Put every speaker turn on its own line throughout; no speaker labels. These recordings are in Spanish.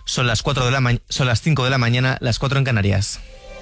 Son las 5 de la mañana, las 4 en Canarias.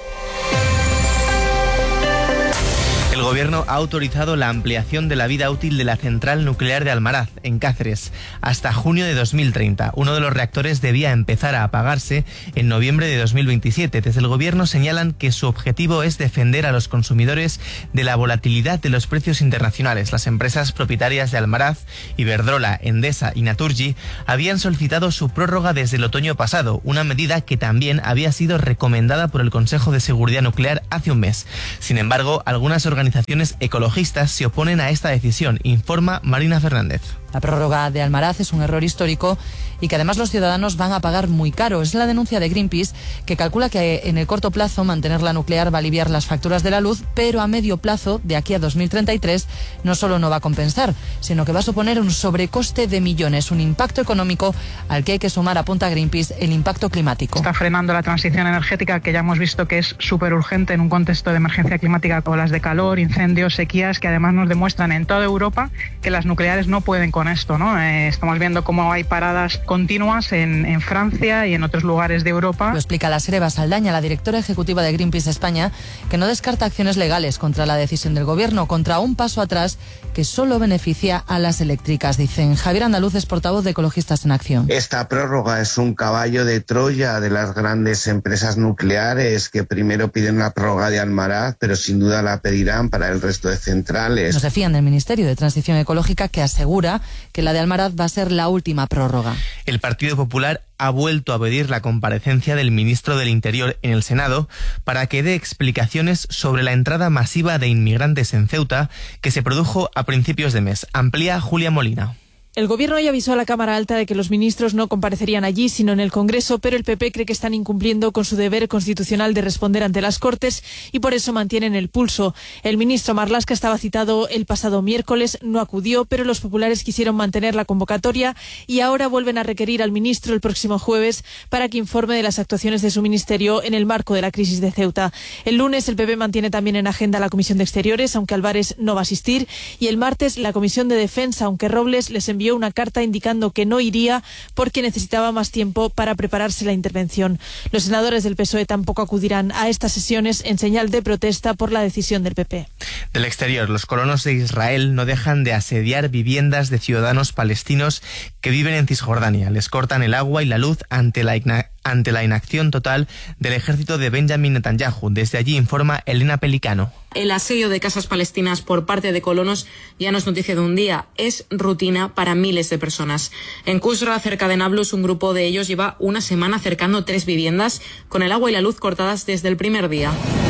El Gobierno ha autorizado la ampliación de la vida útil de la central nuclear de Almaraz, en Cáceres, hasta junio de 2030. Uno de los reactores debía empezar a apagarse en noviembre de 2027. Desde el Gobierno señalan que su objetivo es defender a los consumidores de la volatilidad de los precios internacionales. Las empresas propietarias de Almaraz, Iberdrola, Endesa y Naturgy habían solicitado su prórroga desde el otoño pasado, una medida que también había sido recomendada por el Consejo de Seguridad Nuclear hace un mes. Sin embargo, algunas organizaciones ecologistas se oponen a esta decisión, informa Marina Fernández.
La prórroga de Almaraz es un error histórico y que además los ciudadanos van a pagar muy caro. Es la denuncia de Greenpeace, que calcula que en el corto plazo mantener la nuclear va a aliviar las facturas de la luz, pero a medio plazo, de aquí a 2033, no solo no va a compensar, sino que va a suponer un sobrecoste de millones, un impacto económico al que hay que sumar, apunta Greenpeace, el impacto climático.
Está frenando la transición energética, que ya hemos visto que es súper urgente en un contexto de emergencia climática, como las de calor, incendios, sequías, que además nos demuestran en toda Europa que las nucleares no pueden con esto, ¿no? Estamos viendo cómo hay paradas continuas en Francia y en otros lugares de Europa.
Lo explica la Sereva Saldaña, la directora ejecutiva de Greenpeace España, que no descarta acciones legales contra la decisión del Gobierno, contra un paso atrás que solo beneficia a las eléctricas, dicen. Javier Andaluz es portavoz de Ecologistas en Acción.
Esta prórroga es un caballo de Troya de las grandes empresas nucleares que primero piden la prórroga de Almaraz, pero sin duda la pedirán para el resto de centrales.
No se fían del Ministerio de Transición Ecológica, que asegura que la de Almaraz va a ser la última prórroga.
El Partido Popular ha vuelto a pedir la comparecencia del ministro del Interior en el Senado para que dé explicaciones sobre la entrada masiva de inmigrantes en Ceuta que se produjo a principios de mes. Amplía Julia Molina.
El Gobierno ya avisó a la Cámara Alta de que los ministros no comparecerían allí, sino en el Congreso, pero el PP cree que están incumpliendo con su deber constitucional de responder ante las Cortes y por eso mantienen el pulso. El ministro Marlaska estaba citado el pasado miércoles, no acudió, pero los populares quisieron mantener la convocatoria y ahora vuelven a requerir al ministro el próximo jueves para que informe de las actuaciones de su ministerio en el marco de la crisis de Ceuta. El lunes el PP mantiene también en agenda la Comisión de Exteriores, aunque Álvarez no va a asistir, y el martes la Comisión de Defensa, aunque Robles les envió una carta indicando que no iría porque necesitaba más tiempo para prepararse la intervención. Los senadores del PSOE tampoco acudirán a estas sesiones en señal de protesta por la decisión del PP.
Del exterior, los colonos de Israel no dejan de asediar viviendas de ciudadanos palestinos que viven en Cisjordania. Les cortan el agua y la luz ante la inacción total del ejército de Benjamin Netanyahu. Desde allí informa Elena Pelicano.
El asedio de casas palestinas por parte de colonos ya no es noticia de un día, es rutina para miles de personas. En Kusra, cerca de Nablus, un grupo de ellos lleva una semana cercando 3 viviendas con el agua y la luz cortadas desde el primer día.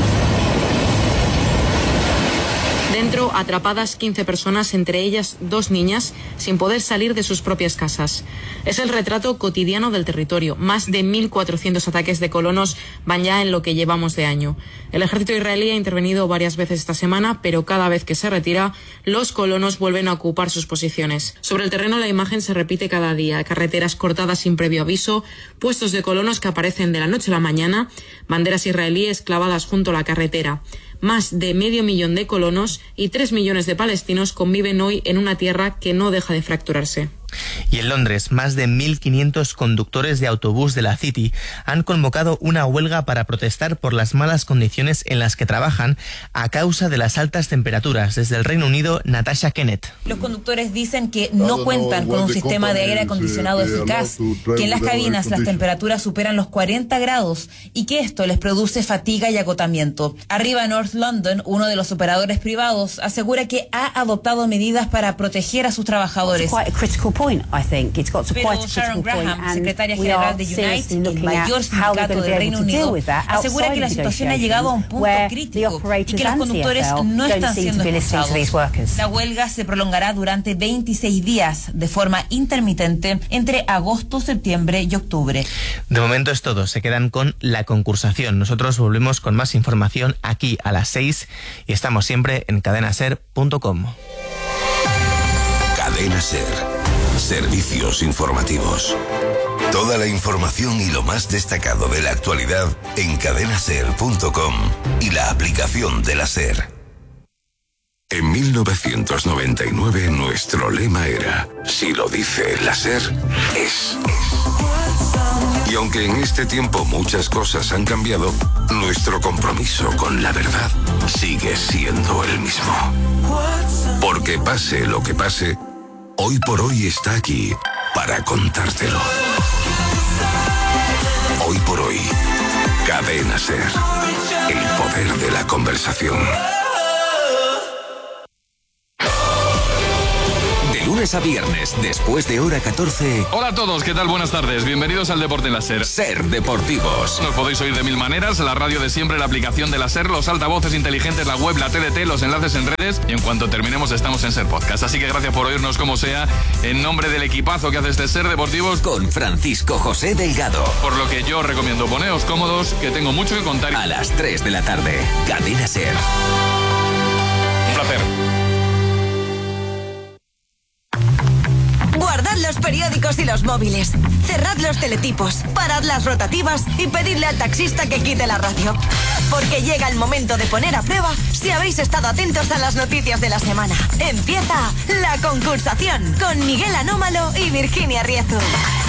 Dentro, atrapadas 15 personas, entre ellas 2 niñas, sin poder salir de sus propias casas. Es el retrato cotidiano del territorio. Más de 1.400 ataques de colonos van ya en lo que llevamos de año. El ejército israelí ha intervenido varias veces esta semana, pero cada vez que se retira, los colonos vuelven a ocupar sus posiciones. Sobre el terreno la imagen se repite cada día. Carreteras cortadas sin previo aviso, puestos de colonos que aparecen de la noche a la mañana, banderas israelíes clavadas junto a la carretera. Más de 500.000 de colonos y 3 millones de palestinos conviven hoy en una tierra que no deja de fracturarse.
Y en Londres, más de 1.500 conductores de autobús de la City han convocado una huelga para protestar por las malas condiciones en las que trabajan a causa de las altas temperaturas. Desde el Reino Unido, Natasha Kennett.
Los conductores dicen que no cuentan con un sistema de aire acondicionado eficaz, que en las cabinas las temperaturas superan los 40 grados y que esto les produce fatiga y agotamiento. Arriba North London, uno de los operadores privados, asegura que ha adoptado medidas para proteger a sus trabajadores. Pero Sharon Graham, secretaria general de Unite, el mayor sindicato del Reino Unido, asegura que la situación ha llegado a un punto crítico y que los conductores no están siendo escuchados. La huelga se prolongará durante 26 días de forma intermitente entre agosto, septiembre y octubre.
De momento es todo, se quedan con la concursación. Nosotros volvemos con más información aquí a las 6 y estamos siempre en cadenaser.com.
Cadena Ser. Servicios informativos. Toda la información y lo más destacado de la actualidad en cadenaser.com y la aplicación de la Ser. En 1999 nuestro lema era: si lo dice la Ser, es. Y aunque en este tiempo muchas cosas han cambiado, nuestro compromiso con la verdad sigue siendo el mismo. Porque pase lo que pase, Hoy por Hoy está aquí para contártelo. Hoy por Hoy, Cadena SER. El poder de la conversación.
Lunes a viernes, después de hora 14.
Hola a todos, ¿qué tal? Buenas tardes. Bienvenidos al Deporte en la SER.
SER Deportivos.
Nos podéis oír de mil maneras: la radio de siempre, la aplicación de la SER, los altavoces inteligentes, la web, la TDT, los enlaces en redes. Y en cuanto terminemos, estamos en SER Podcast. Así que gracias por oírnos como sea. En nombre del equipazo que hace este SER Deportivos,
con Francisco José Delgado.
Por lo que yo recomiendo poneos cómodos, que tengo mucho que contar.
A las 3 de la tarde, Cadena SER.
Un placer.
Guardad los periódicos y los móviles. Cerrad los teletipos, parad las rotativas y pedidle al taxista que quite la radio. Porque llega el momento de poner a prueba si habéis estado atentos a las noticias de la semana. Empieza la concursación con Miguel Anómalo y Virginia Riezu.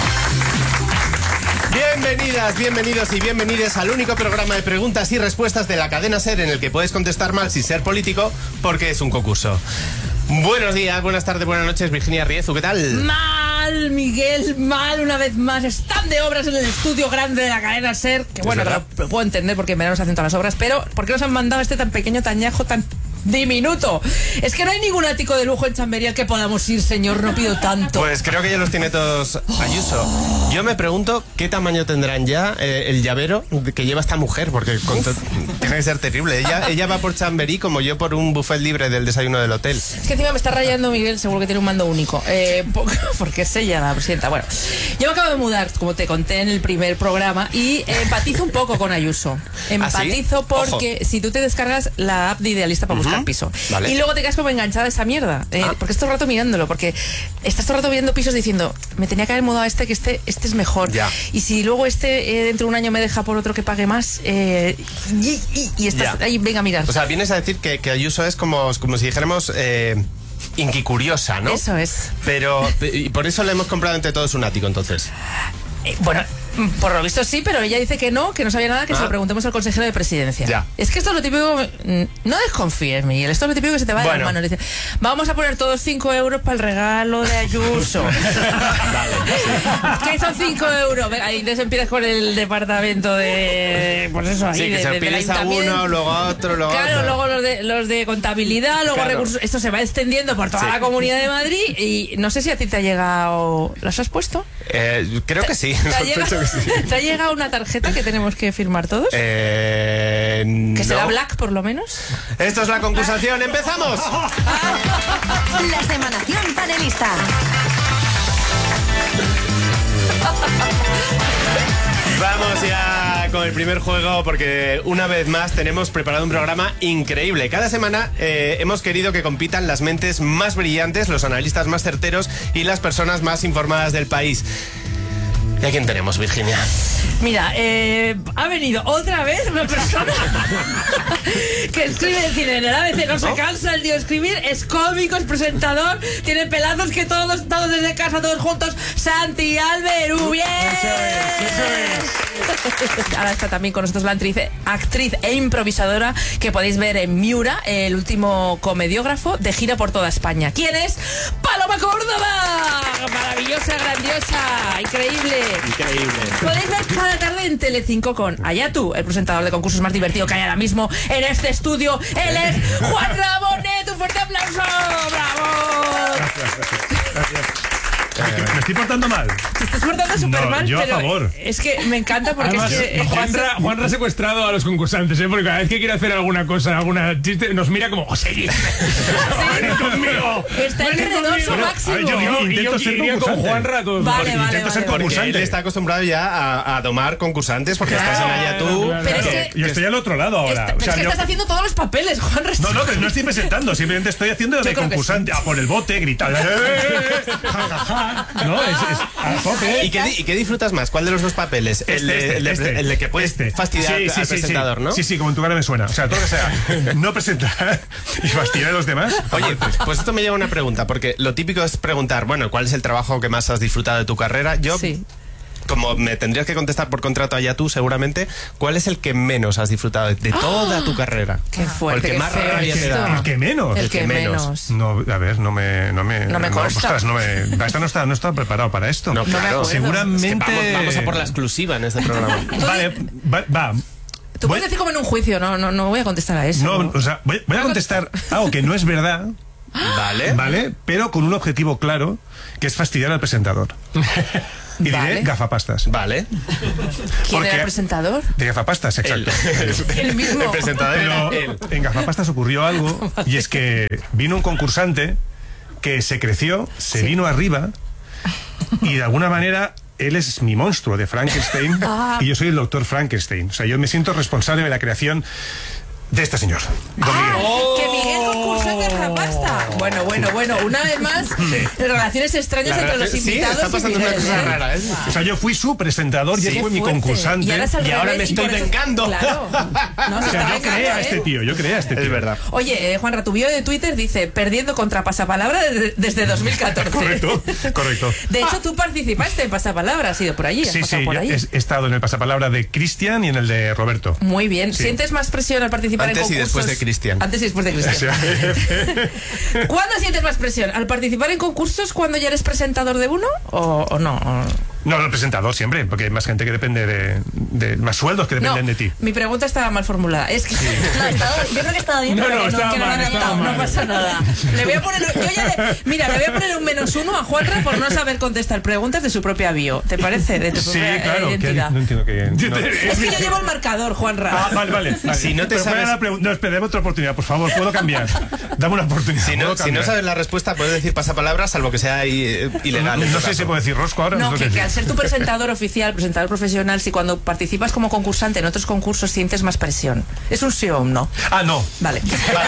Bienvenidas, bienvenidos y bienvenidas al único programa de preguntas y respuestas de la cadena SER en el que puedes contestar mal sin ser político, porque es un concurso. Buenos días, buenas tardes, buenas noches, Virginia Riezu, ¿qué tal?
Mal, Miguel, mal una vez más. Están de obras en el estudio grande de la cadena SER, que bueno, lo puedo entender porque en verano se hacen todas las obras, pero ¿por qué nos han mandado este tan pequeño, tan ñajo, tan diminuto? Es que no hay ningún ático de lujo en Chamberí al que podamos ir, señor, no pido tanto.
Pues creo que ya los tiene todos Ayuso. Yo me pregunto qué tamaño tendrán ya el llavero que lleva esta mujer, porque tiene que ser terrible. Ella va por Chamberí como yo por un buffet libre del desayuno del hotel.
Es que encima me está rayando Miguel, seguro que tiene un mando único, porque es ella la presidenta. Bueno, yo me acabo de mudar, como te conté en el primer programa, y empatizo un poco con Ayuso. Empatizo porque si tú te descargas la app de Idealista para buscar piso, vale, y luego te quedas como enganchada a esa mierda, porque estás todo el rato mirándolo, porque estás todo el rato viendo pisos diciendo, me tenía que haber mudado a que este es mejor, ya. Y si luego dentro de un año me deja por otro que pague más, y estás ahí, venga a mirar.
O sea, vienes a decir que Ayuso es como si dijéramos inquicuriosa, ¿no?
Eso es.
Pero, y por eso le hemos comprado entre todos un ático, entonces.
Bueno, por lo visto sí, pero ella dice que no sabía nada, que se lo preguntemos al consejero de presidencia. Ya. Es que esto es lo típico, no desconfíes, Miguel, esto es lo típico que se te va de las manos. Dice, vamos a poner todos 5 euros para el regalo de Ayuso. Vale. ¿Qué son 5 euros? Venga, y entonces empiezas con el departamento de, pues eso, ahí.
Sí, que se pides a uno, luego a otro, luego a otro.
Luego los de contabilidad, luego recursos. Esto se va extendiendo por toda la Comunidad de Madrid, y no sé si a ti te ha llegado. ¿Las has puesto?
Creo que sí.
¿Te ha llegado una tarjeta que tenemos que firmar todos? ¿Que será Black, por lo menos?
Esto es la concursación, ¡empezamos!
La semanación panelista.
Vamos ya con el primer juego, porque una vez más tenemos preparado un programa increíble. Cada semana hemos querido que compitan las mentes más brillantes, los analistas más certeros y las personas más informadas del país. ¿Y a quién tenemos, Virginia?
Mira, ha venido otra vez una persona que escribe el cine en el ABC, no se cansa el tío de escribir, es cómico, es presentador, tiene pelazos que todos desde casa, todos juntos. Santi Alberú, ¡bien! Eso es. Ahora está también con nosotros la actriz e improvisadora que podéis ver en Miura, el último comediógrafo de gira por toda España. ¿Quién es? ¡Paloma Córdoba! Maravillosa, grandiosa, increíble. Podéis ver cada tarde en Telecinco con Ayatu, el presentador de concursos más divertido que hay ahora mismo en este estudio. Él es Juan Ramonet. Un fuerte aplauso. ¡Bravo!
Gracias. ¿Me estoy portando mal?
Te estás portando súper mal,
yo
pero
a favor.
Es que me encanta porque
además,
es que
Juanra ha secuestrado a los concursantes, porque cada vez que quiere hacer alguna cosa, alguna chiste, nos mira como, ¡José! ¡Ven conmigo!
Está enredoso máximo.
Yo intento ser concursante. Con Juanra todos.
Intento ser concursante. Él está acostumbrado ya a domar concursantes, porque estás en Ayatu.
Yo estoy al otro lado ahora.
Pero es que estás haciendo todos los papeles, Juanra.
No estoy presentando, simplemente estoy haciendo de concursante. A por el bote, gritando. No,
¿Y qué disfrutas más? ¿Cuál de los dos papeles? El de que puedes fastidiar al presentador, ¿no?
Sí, como en tu cara me suena. O sea, todo lo que sea no presentar y fastidiar a los demás.
Oye, pues esto me lleva a una pregunta, porque lo típico es preguntar, bueno, ¿cuál es el trabajo que más has disfrutado de tu carrera? Yo como me tendrías que contestar por contrato allá tú, seguramente, ¿cuál es el que menos has disfrutado de toda tu carrera?
Qué fuerte,
o el que
qué
más
feo
rabia te da.
El que menos.
El que menos.
No, a ver, no me
consta.
ostras, no estaba preparado para esto.
No, claro.
Seguramente.
Es que vamos a por la exclusiva en este programa.
Vale, va.
Tú puedes decir como en un juicio, no voy a contestar a eso.
No, o sea, voy a contestar algo que no es verdad. Vale, pero con un objetivo claro, que es fastidiar al presentador. Y diré gafapastas.
Vale.
¿Quién era el presentador?
De gafapastas, exacto.
El mismo.
El presentador.
Pero en gafapastas ocurrió algo, y es que vino un concursante que se creció, se vino arriba, y de alguna manera él es mi monstruo de Frankenstein y yo soy el doctor Frankenstein. O sea, yo me siento responsable de la creación de este señor.
Que Miguel concursa en Gafapasta. Bueno, una vez más, relaciones extrañas entre los invitados.
Está pasando una cosa rara, ¿eh?
O sea, yo fui su presentador y él fue mi concursante.
Y ahora
me estoy vengando.
Claro. No,
o sea, yo creé a este tío, Es verdad.
Oye, Juanra, tu bio de Twitter dice: perdiendo contra Pasapalabra desde 2014.
Correcto.
De hecho, tú participaste en Pasapalabra, has ido por allí.
Sí, he estado en el Pasapalabra de Cristian y en el de Roberto.
Muy bien.
Sí.
¿Sientes más presión al participar en concursos?
Antes y después de Cristian.
Antes y después de Cristian. ¿Cuándo sientes más presión? ¿Al participar en concursos cuando ya eres presentador de uno o no?
No, el presentador siempre, porque hay más gente que depende de más sueldos que dependen de ti.
Mi pregunta estaba mal formulada. Es que
yo creo que estaba bien.
No pasa nada. Le voy a poner, le voy a poner un -1 a Juanra por no saber contestar preguntas de su propia bio. ¿Te parece? De tu propia identidad.
No entiendo que...
Es que yo llevo el marcador, Juanra.
Vale.
Si no te sabes...
No, espera, otra oportunidad, por favor, puedo cambiar. Dame una oportunidad.
Si no sabes la respuesta, puedes decir pasapalabra, salvo que sea ilegal.
No sé si puedo decir rosco ahora.
No, que al ser tu presentador oficial, presentador profesional, si cuando participas como concursante en otros concursos sientes más presión. ¿Es un sí o un no?
No.
Vale.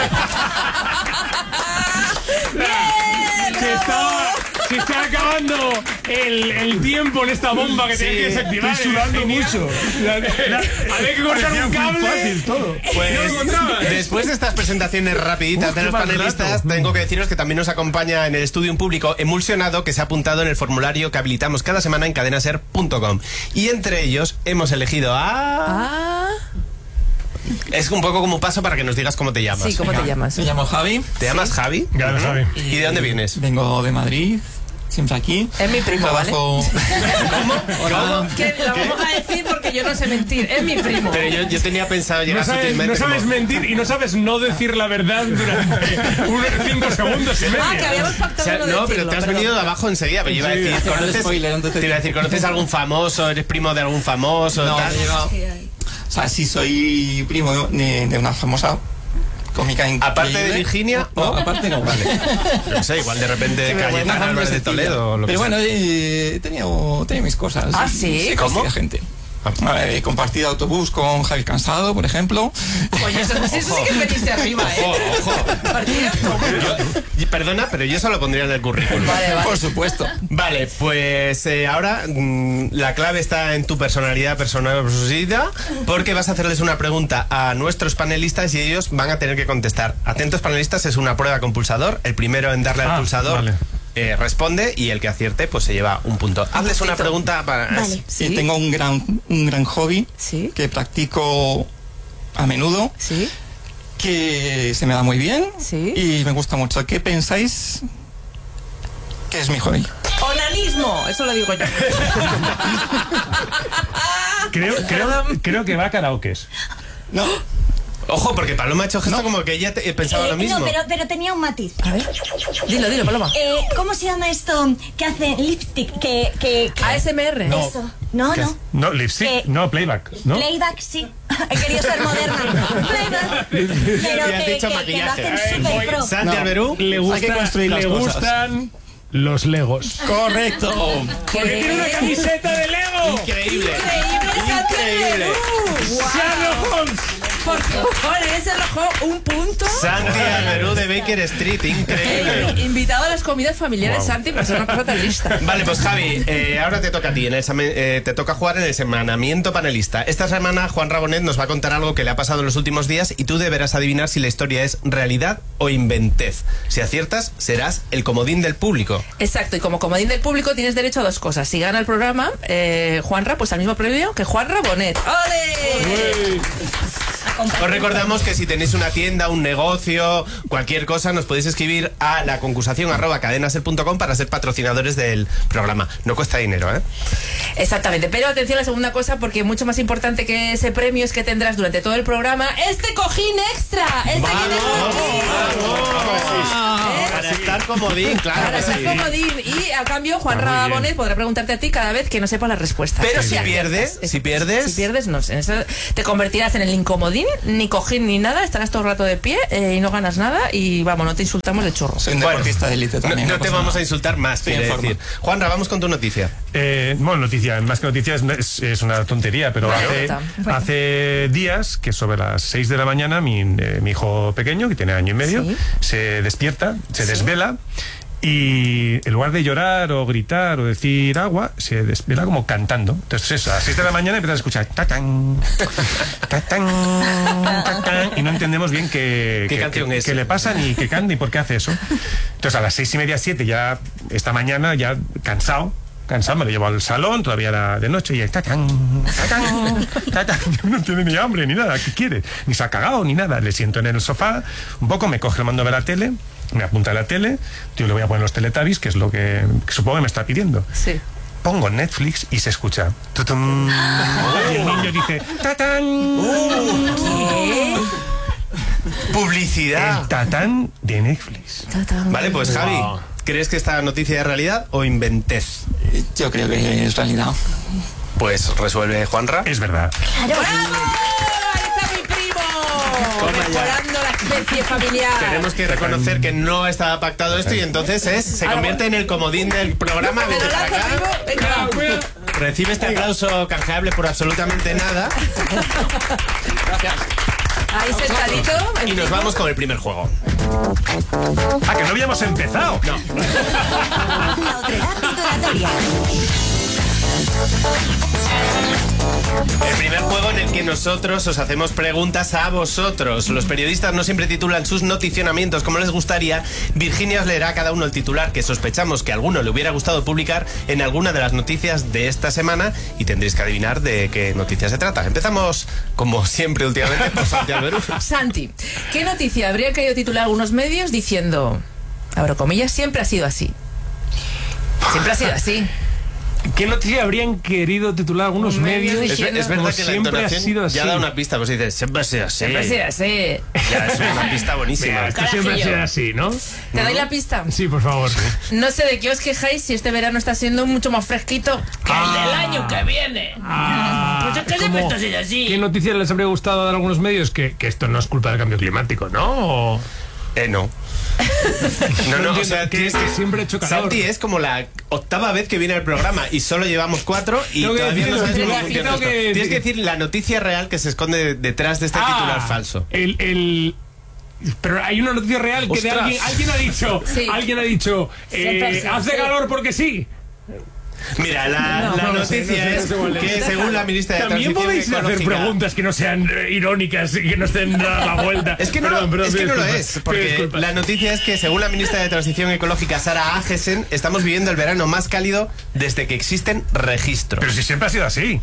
Se está acabando el tiempo en esta bomba que tenía que desactivar. Estoy sudando mucho. Había que cortar un cable. Fácil todo.
Pues después de estas presentaciones rapiditas de los panelistas, tengo que deciros que también nos acompaña en el estudio un público emulsionado que se ha apuntado en el formulario que habilitamos cada semana en cadenaser.com. Y entre ellos hemos elegido a... Es un poco como un paso para que nos digas cómo te llamas.
Sí, ¿cómo te llamas?
Me llamo Javi.
¿Te llamas Javi?
Gracias, Javi.
¿Y de dónde vienes?
Vengo de Madrid. Siempre aquí.
Es mi primo,
Trabajo...
¿Cómo? Que lo vamos a decir porque yo no sé mentir. Es mi primo.
Pero yo tenía pensado llegar sutilmente.
No sabes mentir y no sabes no decir la verdad durante unos 5 segundos y medio.
Que habíamos pactado no decirlo.
Pero te has venido de abajo enseguida. Pero te iba a decir, ¿conoces algún famoso? ¿Eres primo de algún famoso?
No, o sea, sí soy primo de una famosa cómica increíble.
¿Aparte de Virginia?
No, aparte no, vale.
No sé, igual de repente Cayetana Álvarez de Toledo.
Pero bueno, he tenido mis cosas.
¿Ah, sí?
¿Cómo? Gente. He compartido autobús con Javi Cansado, por ejemplo.
Oye, eso sí que veniste arriba,
Ojo. Perdona, pero yo eso lo pondría en el currículum.
Vale.
Por supuesto.
Vale, pues ahora la clave está en tu personalidad, porque vas a hacerles una pregunta a nuestros panelistas y ellos van a tener que contestar. Atentos, panelistas, es una prueba con pulsador. El primero en darle al pulsador... Vale. Responde y el que acierte pues se lleva un punto. Hazles una pregunta para...
Vale.
Sí, tengo un gran hobby que practico a menudo, que se me da muy bien y me gusta mucho. ¿Qué pensáis que es mi hobby?
¡Onanismo! Eso lo digo yo.
Creo que va a karaokes.
No.
Ojo, porque Paloma ha hecho gesto como que ella pensaba lo mismo.
No, pero tenía un matiz.
A ver. Dilo, Paloma.
¿Cómo se llama esto que hace lipstick?
ASMR.
No.
Eso. No.
No, lipstick, no, playback, ¿no?
Playback, sí. He querido ser moderna. Playback. Pero que lo hacen súper pro.
Santi Alberú,
le gustan los Legos.
Correcto.
Porque tiene una camiseta de Lego.
Increíble.
Santi Alberú.
Sherlock Holmes.
Por favor, ese arrojó un punto.
Santi Alberú de Baker Street, increíble.
Invitado a las comidas familiares,
Wow.
Santi, para ser una cosa tan lista.
Vale, pues Javi, ahora te toca a ti. Te toca jugar en el semanamiento panelista. Esta semana Juan Rabonet nos va a contar algo que le ha pasado en los últimos días y tú deberás adivinar si la historia es realidad o inventez. Si aciertas, serás el comodín del público.
Exacto, y como comodín del público tienes derecho a dos cosas. Si gana el programa, Juanra, pues al mismo premio que Juan Rabonet. ¡Ole!
Os recordamos que si tenéis una tienda, un negocio, cualquier cosa, nos podéis escribir a la concursación @cadenaser.com para ser patrocinadores del programa. No cuesta dinero, ¿eh?
Exactamente, pero atención a la segunda cosa, porque mucho más importante que ese premio es que tendrás durante todo el programa este cojín extra.
Para estar comodín, claro.
Para ser comodín. Y a cambio, Juan Rabonet podrá preguntarte a ti cada vez que no sepa la respuesta.
Pero si pierdes,
si pierdes, no sé. Te convertirás en el incomodín, ni cojín ni nada, estarás todo el rato de pie y no ganas nada y vamos, no te insultamos de churro.
Soy un deportista de élite también.
No te vamos a insultar más, quiere decir. Juanra, vamos con tu noticia.
Bueno, noticia, más que noticia es una tontería, pero hace días que sobre las 6 de la mañana mi hijo pequeño, que tiene año y medio, se despierta, se desvela. Y en lugar de llorar o gritar o decir agua, se desvela como cantando. Entonces eso, a las 6 de la mañana empiezas a escuchar tatán, tatán, tatán, y no entendemos bien qué
canción es,
qué le pasa, ni qué canta, ni por qué hace eso. Entonces a las 6:30, 7 ya, esta mañana, ya cansado, me lo llevo al salón, todavía era de noche, y tatán, tatán, tatán. No tiene ni hambre ni nada, ¿qué quiere? Ni se ha cagado ni nada. Le siento en el sofá, un poco, me coge el mando de la tele, me apunta a la tele, yo le voy a poner los Teletubbies, que es lo que supongo que me está pidiendo.
Sí.
Pongo Netflix y se escucha tutum, y el niño dice tatán.
¿Qué?
Publicidad.
El tatán de Netflix.
Vale, pues Javi, ¿crees que esta noticia es realidad o inventez?
Yo creo que es realidad.
Pues resuelve Juanra.
Es verdad.
¡Bravo! ¡Ahí está mi primo! Mejorando la especie familiar.
Tenemos que reconocer que no estaba pactado esto y entonces se convierte en el comodín del programa. Vete para acá.
Venga.
Recibe este aplauso canjeable por absolutamente nada.
Gracias. Ahí sentadito.
Y nos vamos con el primer juego.
Ah, que no habíamos empezado.
No.
La otredad titulatoria.
El primer juego en el que nosotros os hacemos preguntas a vosotros. Los periodistas no siempre titulan sus noticionamientos como les gustaría. Virginia os leerá a cada uno el titular que sospechamos que a alguno le hubiera gustado publicar en alguna de las noticias de esta semana y tendréis que adivinar de qué noticia se trata. Empezamos, como siempre últimamente, por Santi Alberú.
Santi, ¿qué noticia habría querido titular algunos medios diciendo, abro comillas, siempre ha sido así? Siempre ha sido así.
¿Qué noticia habrían querido titular algunos medios?
Es verdad que la
siempre ha
entonación
sido así.
ya da una pista, pues dices, siempre ha sido así.
Siempre ha sido así.
Ya es una pista buenísima.
Mira, esto siempre ha sido así, ¿no?
¿Te doy la pista?
Sí, por favor.
No sé de qué os quejáis si este verano está siendo mucho más fresquito que el del año que viene. Pues es que siempre esto ha sido así.
¿Qué noticias les habría gustado dar a algunos medios? Que esto no es culpa del cambio climático, ¿no?
No. No, o sea,
que siempre he hecho calor.
Santi es como la 8ª vez que viene al programa y solo llevamos 4 y todavía no sabes cómo funciona esto. Tienes que decir la noticia real que se esconde detrás de este titular falso.
Pero hay una noticia real que de alguien ha dicho,
sí.
Alguien ha dicho, hace calor porque sí.
Mira, la noticia es que según la ministra de
También
Transición
podéis
Ecológica...
hacer preguntas que no sean irónicas y que no estén dando la vuelta.
Es que no, es que no lo es, porque la noticia es que según la ministra de Transición Ecológica, Sara Agesen, estamos viviendo el verano más cálido desde que existen registros.
Pero si siempre ha sido así.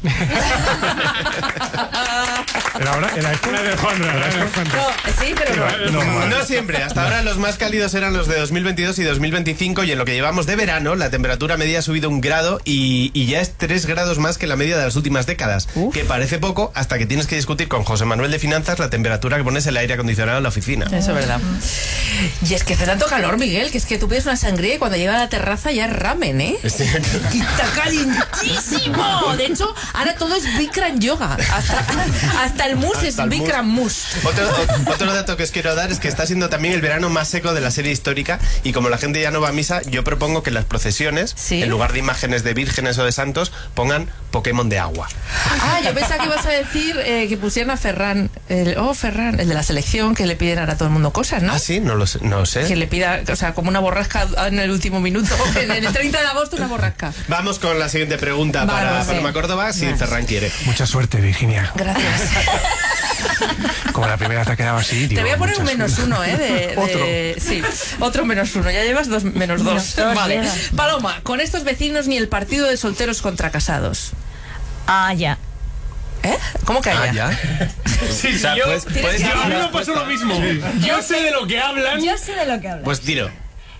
Era escuela de Juanra.
Sí, pero
no siempre. Hasta ahora los más cálidos eran los de 2022 y 2025 y en lo que llevamos de verano la temperatura media ha subido 1 grado y ya es 3 grados más que la media de las últimas décadas. Que parece poco hasta que tienes que discutir con José Manuel de Finanzas la temperatura que pones el aire acondicionado en la oficina.
Eso es verdad. Y es que hace tanto calor, Miguel, que es que tú pides una sangría y cuando llega a la terraza ya es ramen, ¿eh? Está calientísimo. De hecho, ahora todo es Bikram yoga. Hasta el mus es Bikram Mus.
Otro dato que os quiero dar es que está siendo también el verano más seco de la serie histórica, y como la gente ya no va a misa, yo propongo que en las procesiones, en lugar de imágenes de vírgenes o de santos, pongan Pokémon de agua.
Ah, yo pensaba que ibas a decir que pusieran a Ferran, el de la selección, que le piden ahora a todo el mundo cosas, ¿no?
Ah, sí, no sé.
Que le pida, o sea, como una borrasca en el último minuto, en el 30 de agosto una borrasca.
Vamos con la siguiente pregunta para Paloma Córdoba, si Ferran quiere.
Mucha suerte, Virginia.
Gracias.
Como la primera te ha quedado así, digo,
te voy a poner un -1,
¿Otro?
Sí, otro -1. Ya llevas -2. Vale. Paloma, con estos vecinos ni el partido de solteros contra casados.
Ah, ya.
¿Eh? ¿Cómo que allá?
¿Ya?
Sí, o sea,
yo,
a mí me pasó lo mismo. Sí. Yo sé de lo que hablan.
Pues tiro.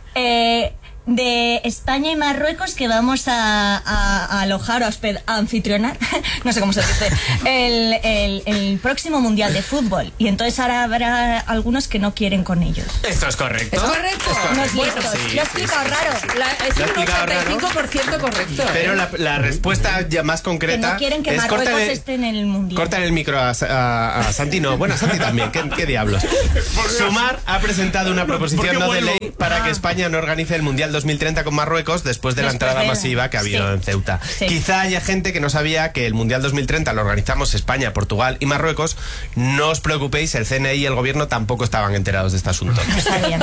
De España y Marruecos, que vamos a alojar o a anfitrionar, no sé cómo se dice, el próximo Mundial de Fútbol. Y entonces ahora habrá algunos que no quieren con ellos.
Esto es correcto.
¿Es correcto?
Unos listos. Lo he explicado raro.
Es un 85% correcto.
Pero la respuesta ya más concreta
que no quieren que Marruecos esté en el Mundial.
Cortan el micro a Santi, no. Bueno, a Santi también. ¿Qué diablos? Sumar ha presentado una proposición no de ley para que España no organice el Mundial 2030 con Marruecos después de la entrada masiva que ha habido en Ceuta. Sí. Quizá haya gente que no sabía que el Mundial 2030 lo organizamos España, Portugal y Marruecos. No os preocupéis, el CNI y el gobierno tampoco estaban enterados de este asunto.
Está bien.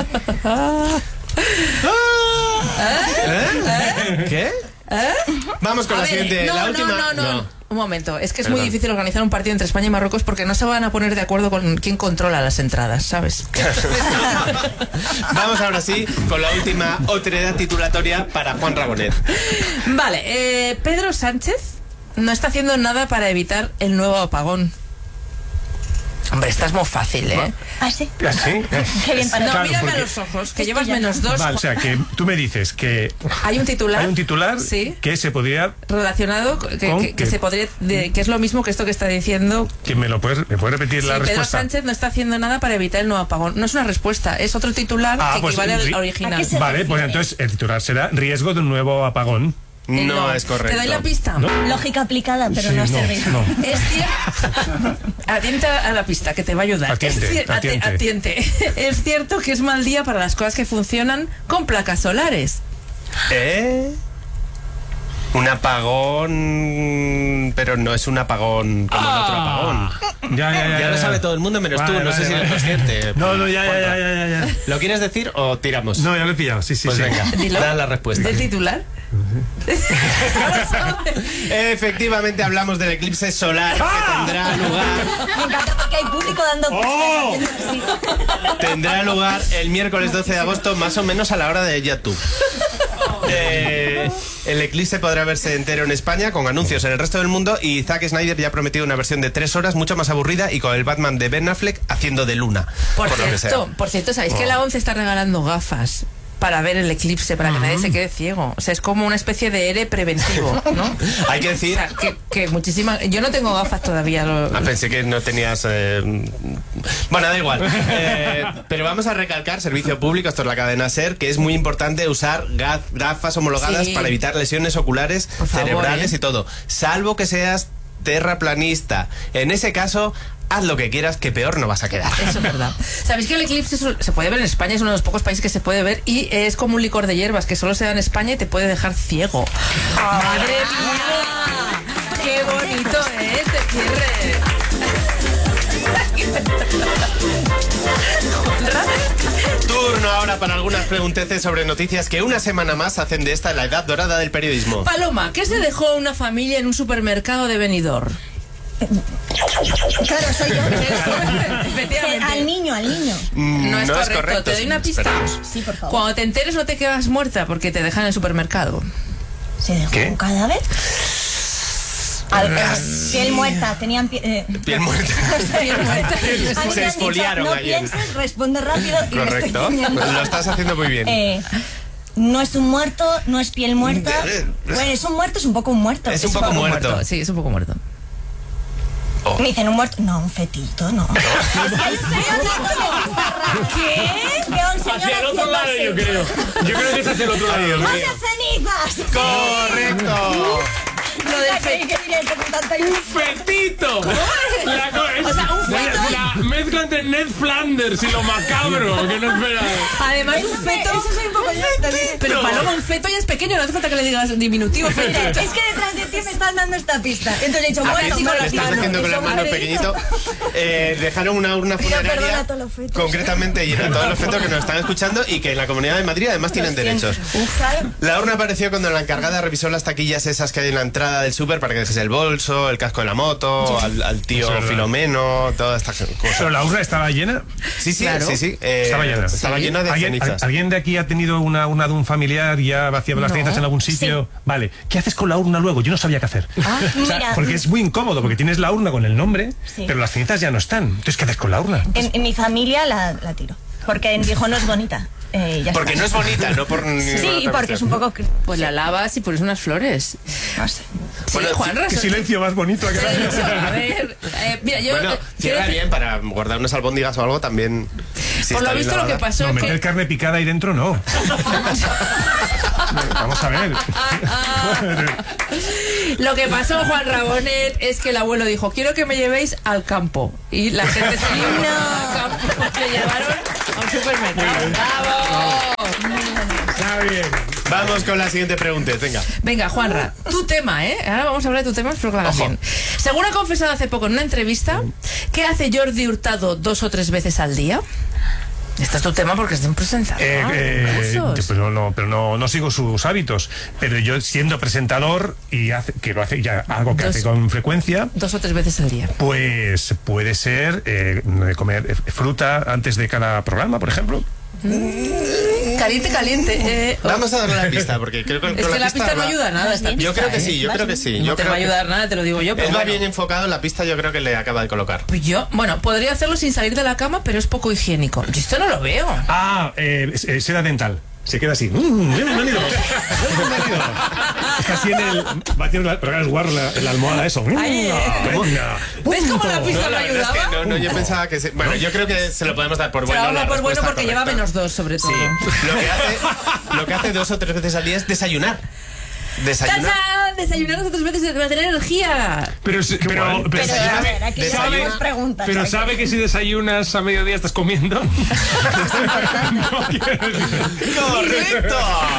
¿Qué? Vamos con la siguiente. La última.
No. Un momento, es que es muy difícil organizar un partido entre España y Marruecos porque no se van a poner de acuerdo con quién controla las entradas, ¿sabes?
Vamos ahora sí con la última otredad titulatoria para Juan Rabonet.
Vale, Pedro Sánchez no está haciendo nada para evitar el nuevo apagón. Hombre, esta es muy fácil, ¿eh?
¿Ah, sí?
¿Ah, sí?
Qué bien para
claro,
mírame a los ojos, que llevas -2.
Vale, o sea, que tú me dices que
hay un titular
sí, que se podría
relacionado que se podría que es lo mismo que esto que está diciendo.
Que me puedes repetir la respuesta.
Pedro Sánchez no está haciendo nada para evitar el nuevo apagón. No es una respuesta, es otro titular que equivale al original.
Vale, pues entonces el titular será riesgo de un nuevo apagón.
No es correcto.
¿Te doy la pista?
¿No?
Lógica aplicada, pero no sirve.
No.
Es cierto. Atienta a la pista, que te va a ayudar. Atiente. Es cierto que es mal día para las cosas que funcionan con placas solares.
Un apagón, pero no es un apagón como el otro apagón. Ya lo sabe todo el mundo menos tú, no sé si eres consciente.
No, ya.
¿Lo quieres decir o tiramos?
No, ya lo he pillado, sí.
Pues venga, da la respuesta.
¿Del titular?
Efectivamente hablamos del eclipse solar que tendrá lugar.
Me encanta porque hay público dando
Tendrá lugar el miércoles 12 de agosto, más o menos a la hora de YouTube. El eclipse podrá verse entero en España, con anuncios en el resto del mundo, y Zack Snyder ya ha prometido una versión de 3 horas mucho más aburrida y con el Batman de Ben Affleck haciendo de luna.
Por cierto, ¿sabéis que la ONCE está regalando gafas para ver el eclipse, para que nadie se quede ciego? O sea, es como una especie de ERE preventivo, ¿no?
Hay que decir...
O sea, que muchísimas... Yo no tengo gafas todavía.
Pensé que no tenías... Bueno, da igual. Pero vamos a recalcar, servicio público, esto es la cadena SER, que es muy importante usar gafas homologadas para evitar lesiones oculares, cerebrales y todo. Salvo que seas terraplanista. En ese caso... haz lo que quieras, que peor no vas a quedar.
Eso es verdad. ¿Sabéis que el eclipse se puede ver en España? Es uno de los pocos países que se puede ver y es como un licor de hierbas que solo se da en España y te puede dejar ciego. ¡Madre mía! ¡Qué bonito este cierre!
Turno ahora para algunas pregunteces sobre noticias que una semana más hacen de esta la edad dorada del periodismo.
Paloma, ¿qué se dejó una familia en un supermercado de Benidorm?
Claro, soy yo.
Efectivamente.
Al niño.
No es correcto. Te doy una pista.
Sí, por favor.
Cuando te enteres no te quedas muerta porque te dejan en el supermercado.
¿Se dejó un cadáver? Piel muerta, tenían
piel muerta. Se exfoliaron ayer.
No pienses, responde rápido y
correcto. Lo estás haciendo muy bien.
No es un muerto, no es piel muerta. Bueno, es un muerto, es un poco un muerto.
Es un poco muerto.
Sí, es un poco muerto.
Oh. Me dicen un muerto. No, un fetito, no. ¿Qué?
Hacia el otro lado, yo creo. Yo creo que es hacia el otro lado.
¡Más cenizas!
¡Correcto!
Lo del
71.
¡Un fetito!
O sea, un feto.
La mezcla entre Ned Flanders y lo macabro, que no esperaba.
Además, un feto.
Eso soy un poco yo también.
Pero Paloma, un feto ya es pequeño, no hace falta que le digas diminutivo.
Mira,
Feto.
es que detrás de ti me están dando esta pista. Entonces he dicho, bueno,
sí,
con
le
la
estás
mano.
haciendo con la mano pequeñito. Dejaron una urna
Pido perdón
funeraria
a todos los fetos.
concretamente llena de todos los fetos que nos están escuchando y que en la Comunidad de Madrid además tienen derechos. La urna apareció cuando la encargada revisó las taquillas esas que hay en la entrada del súper para que dejes el bolso, el casco de la moto, al tío Filomeno, todas estas cosas.
¿Pero la urna estaba llena?
Sí, sí,
Claro.
sí.
Estaba llena.
Estaba llena de cenizas.
¿Alguien de aquí ha tenido una urna de un familiar y ha vaciado las cenizas en algún sitio? Sí. Vale. ¿Qué haces con la urna luego? Yo no sabía qué hacer. O sea, porque es muy incómodo, porque tienes la urna con el nombre, pero las cenizas ya no están. Entonces, ¿qué haces con la urna?
En mi familia la tiro. Porque dijo, no es bonita. Ya
porque
está.
no es bonita, no por
Sí, porque es un poco...
Pues la lavas y pones unas flores.
No sé.
Bueno,
Juanra,
qué silencio más bonito.
A ver, mira, yo...
Bueno, cierra bien para guardar unas albóndigas o algo también. Si
por lo
está
visto
bien
lo que
lavada.
pasó
No,
es
meter
que...
carne picada ahí dentro, no. Vamos a ver.
Lo que pasó, Juan Rabonet, es que el abuelo dijo, quiero que me llevéis al campo. Y la gente se llevó al campo, le llevaron a un supermercado. ¡Bravo!
Está bien.
Vamos con la siguiente pregunta, venga.
Venga, Juanra, tu tema, ¿eh? Ahora vamos a hablar de tu tema, espero que lo hagas bien. Según ha confesado hace poco en una entrevista, ¿qué hace Jordi Hurtado 2 o 3 veces al día? Este es tu tema porque es de un presentador.
Pero no sigo sus hábitos. Pero yo, siendo presentador y que lo hace ya algo que hace con frecuencia,
2 o 3 veces al día.
Pues puede ser comer fruta antes de cada programa, por ejemplo.
Caliente, caliente.
Vamos a darle la pista porque creo que
es que la pista no ayuda a nada. Esta
yo
pista,
creo que sí, yo creo que sí.
No te va a ayudar nada, te lo digo yo. Pero
va bien enfocado, la pista yo creo que le acaba de colocar.
Pues yo, bueno, podría hacerlo sin salir de la cama, pero es poco higiénico. Yo esto no lo veo.
Seda dental. Se queda así. Bienvenido. Está así en el. Va haciendo pero es guarro la almohada, eso.
¿Ves cómo la pista no ayudaba?
Es que yo pensaba que. Bueno, yo creo que se lo podemos dar por bueno.
Se lo damos por bueno porque
correcta.
lleva -2, sobre todo.
Sí. Lo que hace 2 o 3 veces al día es desayunar.
Desayunar 2 o 3 veces para tener energía.
Pero sabe que si desayunas a mediodía estás comiendo.
¡Correcto!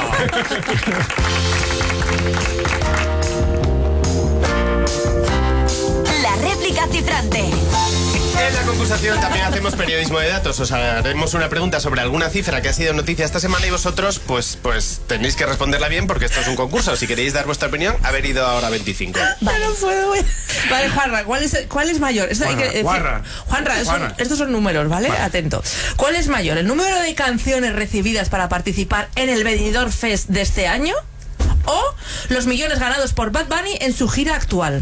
La réplica cifrante.
En la concursación también hacemos periodismo de datos. Os haremos una pregunta sobre alguna cifra que ha sido noticia esta semana y vosotros pues tenéis que responderla bien porque esto es un concurso. Si queréis dar vuestra opinión, haber ido ahora 25.
Vale, no puedo. Vale, Juanra, ¿cuál es mayor? Juanra, estos son números, ¿vale? Atento. ¿Cuál es mayor? ¿El número de canciones recibidas para participar en el Benidorm Fest de este año? ¿O los millones ganados por Bad Bunny en su gira actual?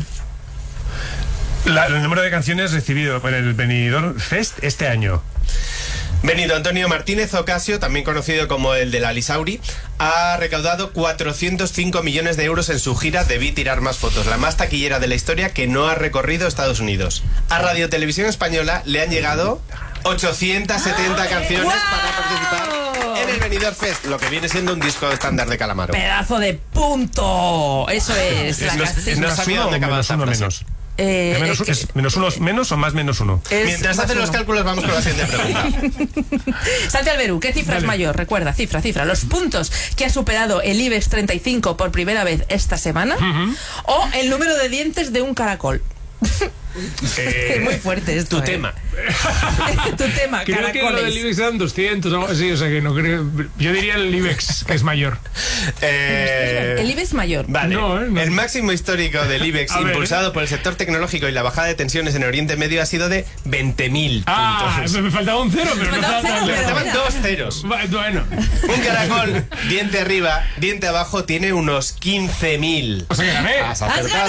El número de canciones recibido por el Benidorm Fest este año.
Benito Antonio Martínez Ocasio, también conocido como el de la Lisauri, ha recaudado 405 millones de euros en su gira Debí tirar más fotos, la más taquillera de la historia que no ha recorrido Estados Unidos. A Radio Televisión Española le han llegado 870 canciones para participar en el Benidorm Fest, lo que viene siendo un disco estándar de Calamaro.
¡Pedazo de punto! Eso es.
No sabía dónde acababa esa frase.
Menos. ¿Menos uno menos o más -1?
Mientras hacen los cálculos vamos con la siguiente pregunta.
Santi Alberú, ¿qué cifra es mayor? Recuerda, cifra. ¿Los puntos que ha superado el IBEX 35 por primera vez esta semana? ¿O el número de dientes de un caracol? Es muy fuerte esto.
Tu tema.
Tu tema,
creo
caracoles.
que lo del IBEX eran 200 o algo así, o sea que no creo. Yo diría el IBEX, que es mayor.
El IBEX mayor.
Vale.
No.
El máximo histórico del IBEX, impulsado por el sector tecnológico y la bajada de tensiones en Oriente Medio, ha sido de 20.000 puntos.
Me faltaba un cero, pero no faltaban
Me faltaban 2 ceros.
Bueno.
Un caracol, diente arriba, diente abajo, tiene unos 15.000.
O sea que gané.
Has acertado.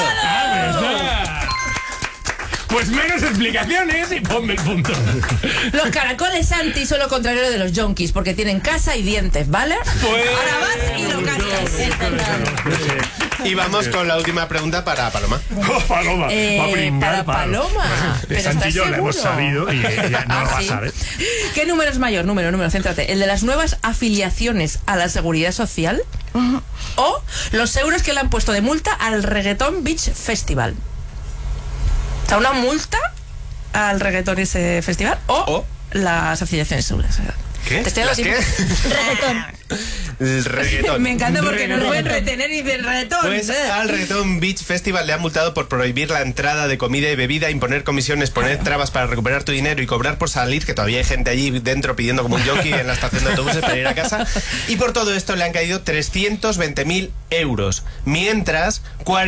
Pues menos explicaciones y ponme el punto.
Los caracoles, Santi, son lo contrario de los yonkis, porque tienen casa y dientes, ¿vale?
Pues...
Ahora vas y lo cascas.
Y vamos con la última pregunta para Paloma.
Paloma.
Para Paloma.
De Santi y yo la hemos sabido y ella no lo va a saber.
¿Qué número es mayor? Número, céntrate. ¿El de las nuevas afiliaciones a la Seguridad Social? ¿O los euros que le han puesto de multa al Reggaeton Beach Festival? O sea, una multa al reggaetón ese festival o la asociación de seguridad.
¿Qué?
Te estoy
¿Las qué?
Reggaetón.
El reggaetón.
Me encanta porque no pueden retener y ver reggaetón.
Pues al Reggaeton Beach Festival le han multado por prohibir la entrada de comida y bebida, imponer comisiones, poner trabas para recuperar tu dinero y cobrar por salir, que todavía hay gente allí dentro pidiendo como un jockey en la estación de autobuses para ir a casa. Y por todo esto le han caído 320.000 euros. Mientras,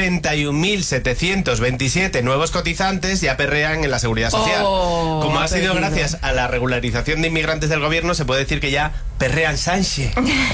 41.727 nuevos cotizantes ya perrean en la seguridad social. Como ha sido gracias a la regularización de inmigrantes del gobierno, se puede decir que ya perrean Sánchez.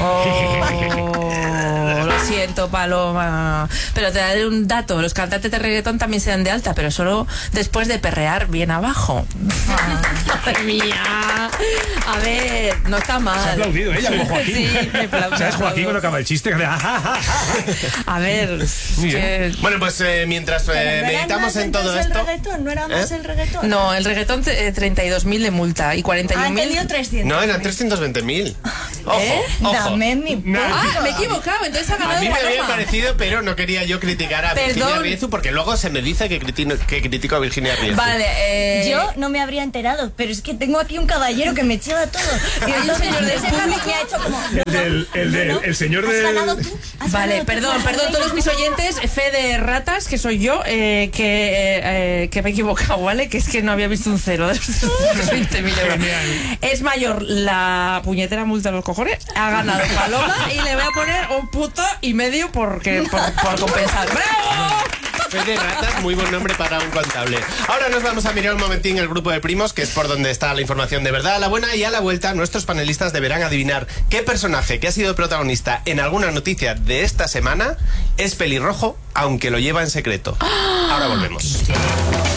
Lo siento, Paloma. Pero te daré un dato: los cantantes de reggaetón también se dan de alta, pero solo después de perrear bien abajo. Madre mía. A ver, no está mal.
Se ha aplaudido ella, como Joaquín.
Sí, me aplaudo.
¿Sabes, Joaquín, cuando acaba el chiste?
A ver.
Bueno, pues mientras meditamos en todo esto.
¿El reggaetón? ¿No era más el reggaetón?
No, el reggaetón 32.000 de multa y 41.000.
300.
No, eran 320.000. Ojo, ojo.
Dame mi punto.
Me he equivocado, entonces ha ganado
A mí me
Paloma.
había parecido, pero no quería yo criticar a Virginia Riezu, porque luego se me dice que critico a Virginia Riezu.
Vale,
yo no me habría enterado, pero es que tengo aquí un caballero que me chiva todo. Y entonces ese público me ha hecho como...
El señor
¿Has
del...
ganado tú?
Vale, perdón, todos mis oyentes, fe de ratas, que soy yo, que me he equivocado, ¿vale? Que es que no había visto un cero de los 20.000 euros. Es mayor la puñetera multa de los cojones, ha ganado Paloma y le voy a poner un puto y medio por compensar. ¡Bravo!
Fe de ratas, muy buen nombre para un contable. Ahora nos vamos a mirar un momentín el grupo de primos, que es por donde está la información de verdad, la buena, y a la vuelta nuestros panelistas deberán adivinar qué personaje que ha sido protagonista en alguna noticia de esta semana es pelirrojo, aunque lo lleva en secreto. Ahora volvemos.